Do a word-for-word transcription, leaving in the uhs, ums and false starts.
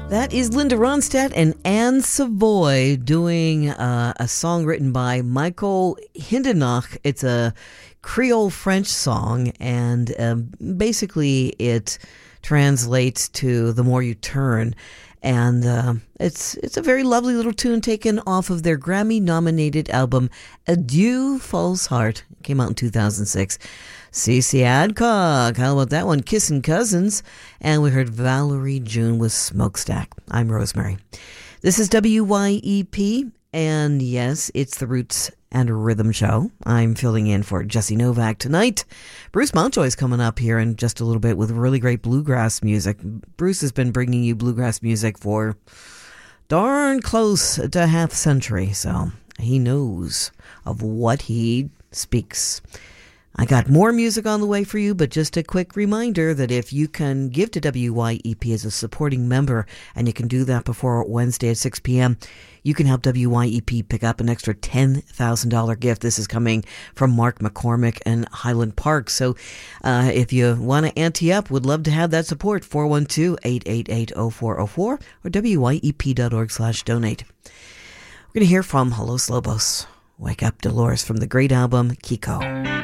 That is Linda Ronstadt and Anne Savoy doing uh, a song written by Michael Hindenach. It's a Creole French song, and um, basically it translates to "The More You Turn." And uh, it's it's a very lovely little tune taken off of their Grammy-nominated album Adieu False Heart. It came out in two thousand six. Cece Adcock, how about that one? Kissin' Cousins. And we heard Valerie June with Smokestack. I'm Rosemary. This is W Y E P, and yes, it's the Roots and Rhythm Show. I'm filling in for Jesse Novak tonight. Bruce Mountjoy is coming up here in just a little bit with really great bluegrass music. Bruce has been bringing you bluegrass music for darn close to a half century, so he knows of what he speaks. I got more music on the way for you, but just a quick reminder that if you can give to W Y E P as a supporting member, and you can do that before Wednesday at six p.m., you can help W Y E P pick up an extra ten thousand dollars gift. This is coming from Mark McCormick and Highland Park. So uh, if you want to ante up, would love to have that support. four one two, eight eight eight, zero four zero four or W Y E P dot org slash donate. We're going to hear from Los Lobos. Wake Up Dolores from the great album Kiko.